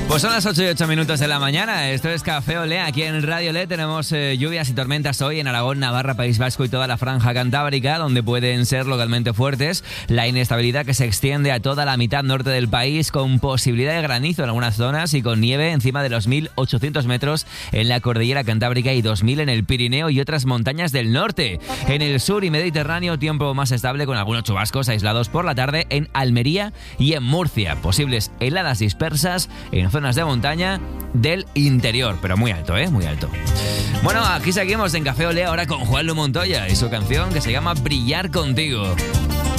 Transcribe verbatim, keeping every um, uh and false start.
Pues son las ocho y ocho minutos de la mañana. Esto es Café Olé. Aquí en Radio Olé tenemos eh, lluvias y tormentas hoy en Aragón, Navarra, País Vasco y toda la franja cantábrica, donde pueden ser localmente fuertes. La inestabilidad que se extiende a toda la mitad norte del país, con posibilidad de granizo en algunas zonas y con nieve encima de los mil ochocientos metros en la cordillera cantábrica y dos mil en el Pirineo y otras montañas del norte. En el sur y Mediterráneo, tiempo más estable con algunos chubascos aislados por la tarde en Almería y en Murcia. Posibles heladas dispersas en zonas de montaña del interior, pero muy alto, ¿eh? Muy alto. Bueno, aquí seguimos en Café Olé ahora con Juanlu Montoya y su canción que se llama Brillar Contigo.